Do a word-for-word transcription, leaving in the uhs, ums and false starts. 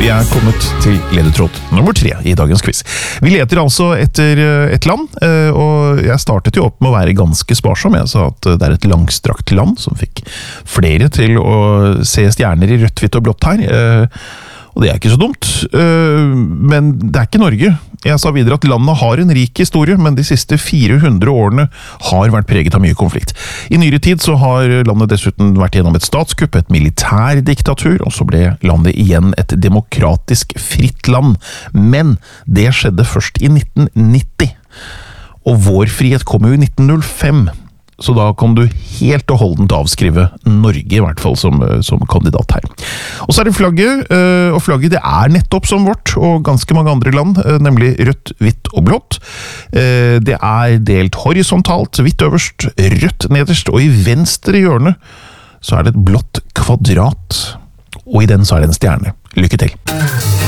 Vi er kommet til ledetråd nummer tre i dagens quiz. Vi leter altså etter et land, og jeg startet jo opp med å være ganske sparsom. Jeg sa at det er et langstrakt land som fikk flere til å se stjerner i rødt, hvitt og blått her. Og det er ikke så dumt, men det er ikke Norge. Jeg sa videre at landet har en rik historie, men de siste fire hundre årene har vært preget av mye konflikt. I nyere tid så har landet dessuten vært gjennom et statskupp, et militærdiktatur, og så ble landet igjen et demokratisk fritt land. Men det skjedde først i nitten nitti, og vår frihet kom jo i nitten null fem. Så da kan du helt og holdent avskrive Norge, i hvert fall som, som kandidat her. Og så er det flagget, og flagget det er nettopp som vårt, og ganske mange andre land, nemlig rødt, hvitt og blått. Det er delt horisontalt, hvitt øverst, rødt nederst, og i venstre hjørne så er det et blått kvadrat, og i den så er det en stjerne. Lykke til!